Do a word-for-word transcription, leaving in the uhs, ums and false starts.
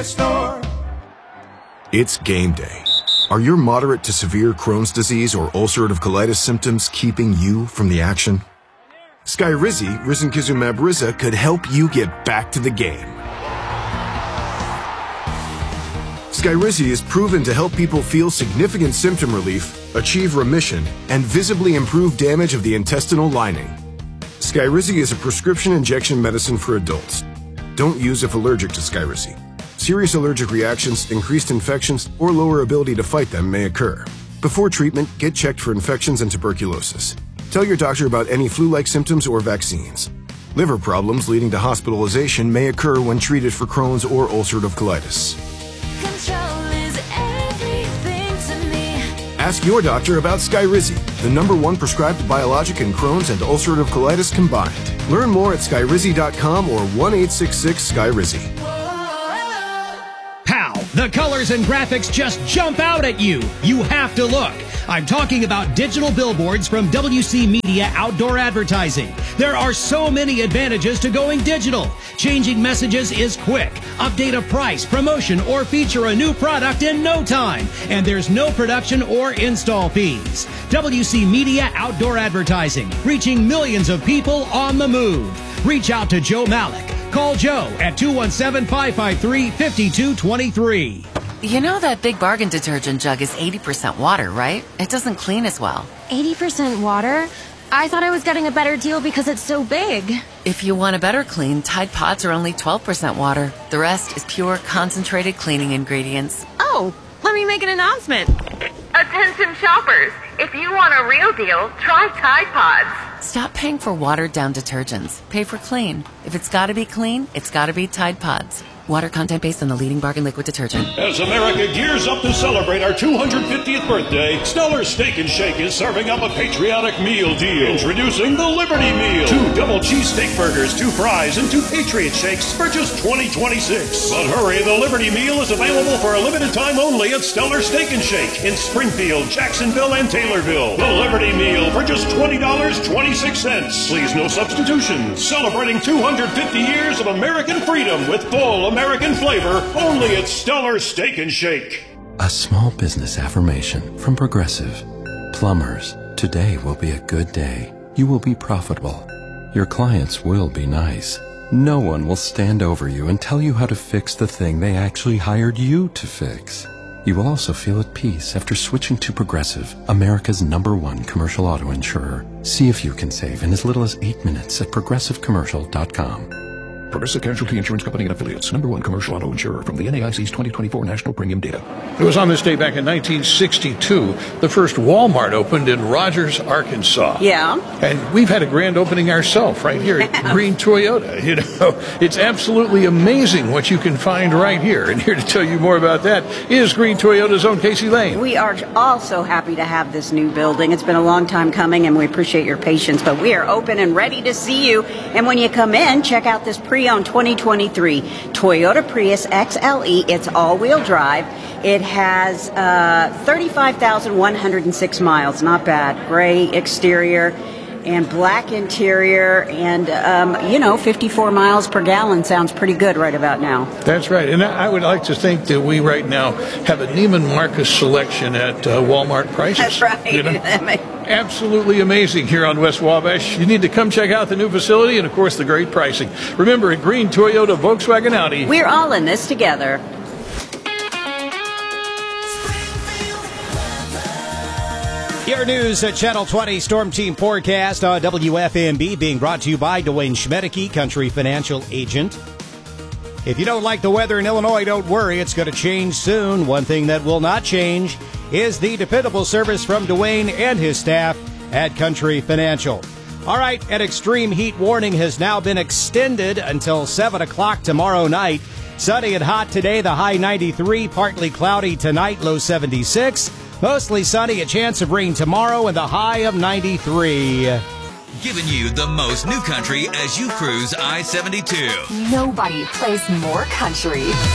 store. It's game day. Are your moderate to severe Crohn's disease or ulcerative colitis symptoms keeping you from the action? Skyrizi, risankizumab Riza, could help you get back to the game. Skyrizi is proven to help people feel significant symptom relief, achieve remission, and visibly improve damage of the intestinal lining. Skyrizi is a prescription injection medicine for adults. Don't use if allergic to Skyrizi. Serious allergic reactions, increased infections, or lower ability to fight them may occur. Before treatment, get checked for infections and tuberculosis. Tell your doctor about any flu-like symptoms or vaccines. Liver problems leading to hospitalization may occur when treated for Crohn's or ulcerative colitis. Control is everything to me. Ask your doctor about Skyrizi, the number one prescribed biologic in Crohn's and ulcerative colitis combined. Learn more at skyrizi dot com or one eight six six Skyrizi. Pow! The colors and graphics just jump out at you. You have to look. I'm talking about digital billboards from W C Media Outdoor Advertising. There are so many advantages to going digital. Changing messages is quick. Update a price, promotion, or feature a new product in no time. And there's no production or install fees. W C Media Outdoor Advertising, reaching millions of people on the move. Reach out to Joe Malik. Call Joe at two one seven, five five three, five two two three. You know that Big Bargain detergent jug is eighty percent water, right? It doesn't clean as well. eighty percent water? I thought I was getting a better deal because it's so big. If you want a better clean, Tide Pods are only twelve percent water. The rest is pure, concentrated cleaning ingredients. Oh, let me make an announcement. Attention shoppers, if you want a real deal, try Tide Pods. Stop paying for watered-down detergents. Pay for clean. If it's gotta be clean, it's gotta be Tide Pods. Water content based on the leading bargain liquid detergent. As America gears up to celebrate our two hundred fiftieth birthday, Stellar Steak and Shake is serving up a patriotic meal deal. Introducing the Liberty Meal. Two double cheese steak burgers, two fries, and two Patriot Shakes for just twenty twenty-six. But hurry, the Liberty Meal is available for a limited time only at Stellar Steak and Shake in Springfield, Jacksonville, and Taylorville. The Liberty Meal for just twenty dollars and twenty-six cents. Please no substitutions. Celebrating two hundred fifty years of American freedom with full American flavor, only at Stellar Steak and Shake. A small business affirmation from Progressive. Plumbers, today will be a good day. You will be profitable. Your clients will be nice. No one will stand over you and tell you how to fix the thing they actually hired you to fix. You will also feel at peace after switching to Progressive, America's number one commercial auto insurer. See if you can save in as little as eight minutes at progressive commercial dot com. Progressive Casualty Insurance Company and Affiliates, number one commercial auto insurer from the N A I C's twenty twenty-four National Premium Data. It was on this day back in nineteen sixty-two, the first Walmart opened in Rogers, Arkansas. Yeah. And we've had a grand opening ourselves right here at Green Toyota. You know, it's absolutely amazing what you can find right here. And here to tell you more about that is Green Toyota's own Casey Lane. We are all so happy to have this new building. It's been a long time coming, and we appreciate your patience, but we are open and ready to see you. And when you come in, check out this pre-owned twenty twenty-three Toyota Prius X L E. It's all-wheel drive. It has uh, thirty-five thousand one hundred six miles. Not bad. Gray exterior and black interior, and, um, you know, fifty-four miles per gallon sounds pretty good right about now. That's right. And I would like to think that we right now have a Neiman Marcus selection at uh, Walmart prices. That's right. You know? Absolutely amazing here on West Wabash. You need to come check out the new facility and, of course, the great pricing. Remember, at Green Toyota, Volkswagen, Audi, we're all in this together. Your news at Channel twenty Storm Team Forecast on W F M B being brought to you by Dwayne Schmedeke, Country Financial Agent. If you don't like the weather in Illinois, don't worry. It's going to change soon. One thing that will not change is the dependable service from Dwayne and his staff at Country Financial. All right, an extreme heat warning has now been extended until seven o'clock tomorrow night. Sunny and hot today, the high ninety-three, partly cloudy tonight, low seventy-six. Mostly sunny, a chance of rain tomorrow, and the high of ninety-three. Giving you the most new country as you cruise I seventy-two. Nobody plays more country.